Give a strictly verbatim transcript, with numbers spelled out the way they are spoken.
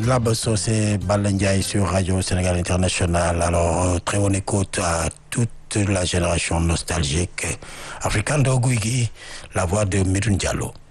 Laba Socé, Balla Ndiaye sur Radio Sénégal International. Alors, très bonne écoute à toute la génération nostalgique africaine de Guigui, la voix de Medoune Diallo.